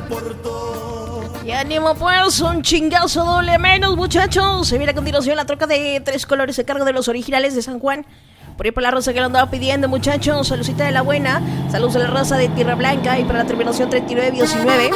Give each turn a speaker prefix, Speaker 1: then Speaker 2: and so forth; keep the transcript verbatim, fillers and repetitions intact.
Speaker 1: Y ánimo pues, un chingazo doble menos, muchachos. Se viene a continuación la troca de tres colores a cargo de los originales de San Juan. Por ahí por la raza que lo andaba pidiendo, muchachos. Saludcita de la buena. Saludos a la raza de Tierra Blanca y para la terminación treinta y nueve diecinueve.